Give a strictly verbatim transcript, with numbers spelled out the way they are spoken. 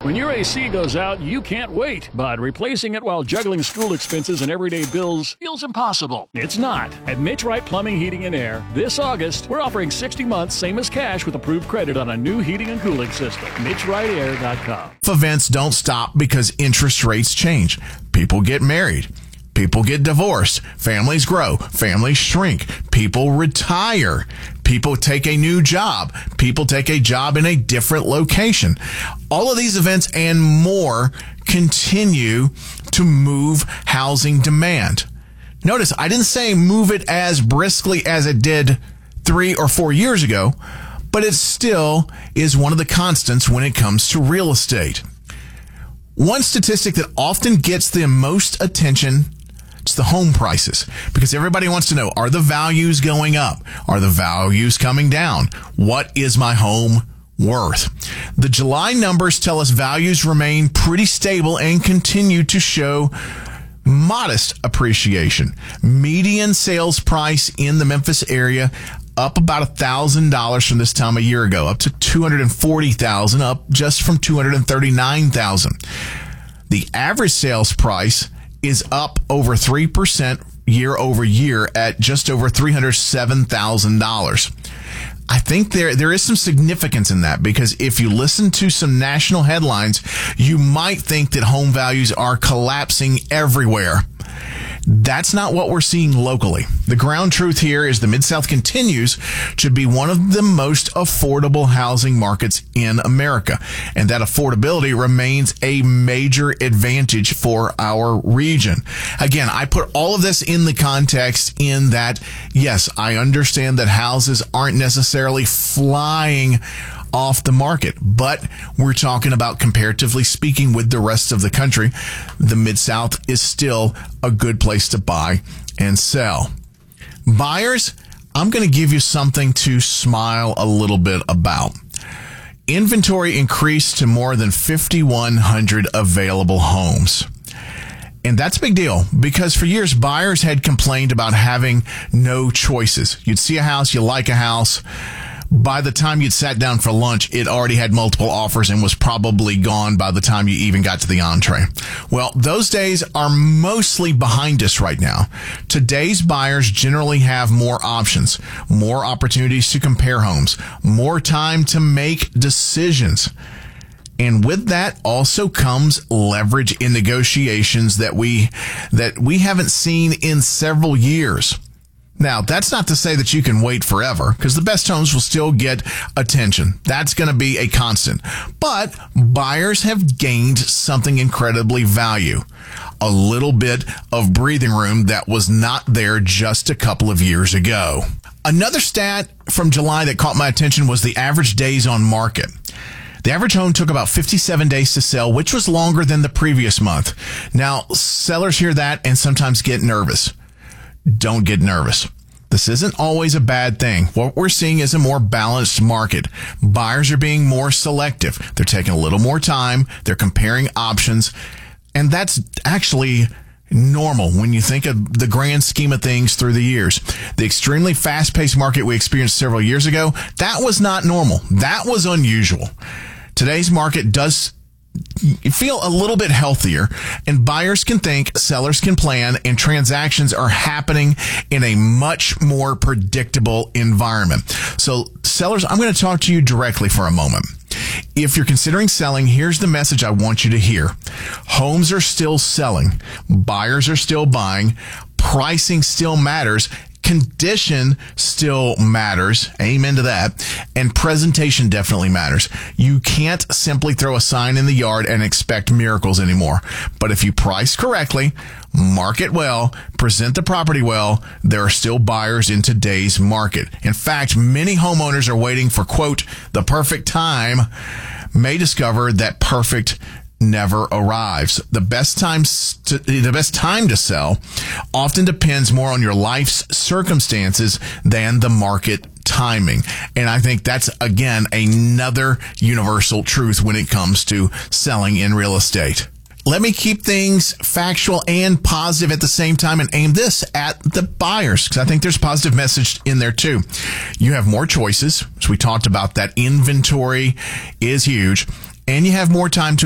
When your A C goes out, you can't wait, but replacing it while juggling school expenses and everyday bills feels impossible. It's not. At Mitch Wright Plumbing, Heating, and Air, this August, we're offering sixty months, same as cash, with approved credit on a new heating and cooling system. Mitch Wright Air dot com. Events don't stop because interest rates change. People get married. People get divorced. Families grow. Families shrink. People retire. People take a new job. People take a job in a different location. All of these events and more continue to move housing demand. Notice I didn't say move it as briskly as it did three or four years ago, but it still is one of the constants when it comes to real estate. One statistic that often gets the most attention, it's the home prices, because everybody wants to know, are the values going up? Are the values coming down? What is my home worth? The July numbers tell us values remain pretty stable and continue to show modest appreciation. Median sales price in the Memphis area up about one thousand dollars from this time a year ago, up to two hundred forty thousand dollars, up just from two hundred thirty-nine thousand dollars. The average sales price is up over three percent year over year at just over three hundred seven thousand dollars. I think there there is some significance in that, because if you listen to some national headlines, you might think that home values are collapsing everywhere. That's not what we're seeing locally. The ground truth here is the Mid-South continues to be one of the most affordable housing markets in America, and that affordability remains a major advantage for our region. Again, I put all of this in the context in that, yes, I understand that houses aren't necessarily flying off the market, but we're talking about, comparatively speaking, with the rest of the country, the Mid-South is still a good place to buy and sell. Buyers, I'm going to give you something to smile a little bit about. Inventory increased to more than five thousand one hundred available homes. And that's a big deal, because for years, buyers had complained about having no choices. You'd see a house, you like a house. By the time you'd sat down for lunch, it already had multiple offers and was probably gone by the time you even got to the entree. Well, those days are mostly behind us right now. Today's buyers generally have more options, more opportunities to compare homes, more time to make decisions. And with that also comes leverage in negotiations that we that we haven't seen in several years. Now, that's not to say that you can wait forever, because the best homes will still get attention. That's going to be a constant. But buyers have gained something incredibly value, a little bit of breathing room that was not there just a couple of years ago. Another stat from July that caught my attention was the average days on market. The average home took about fifty-seven days to sell, which was longer than the previous month. Now, sellers hear that and sometimes get nervous. Don't get nervous. This isn't always a bad thing. What we're seeing is a more balanced market. Buyers are being more selective. They're taking a little more time. They're comparing options. And that's actually normal when you think of the grand scheme of things through the years. The extremely fast-paced market we experienced several years ago, that was not normal. That was unusual. Today's market does feel a little bit healthier, and buyers can think, sellers can plan, and transactions are happening in a much more predictable environment. So, sellers, I'm going to talk to you directly for a moment. If you're considering selling, here's the message I want you to hear. Homes are still selling. Buyers are still buying. Pricing still matters. Condition still matters. Amen to that. And presentation definitely matters. You can't simply throw a sign in the yard and expect miracles anymore. But if you price correctly, market well, present the property well, there are still buyers in today's market. In fact, many homeowners are waiting for, quote, the perfect time, may discover that perfect never arrives. The best times to, the best time to sell often depends more on your life's circumstances than the market timing. And I think that's, again, another universal truth when it comes to selling in real estate. Let me keep things factual and positive at the same time and aim this at the buyers, because I think there's a positive message in there too. You have more choices. As we talked about, that inventory is huge, and you have more time to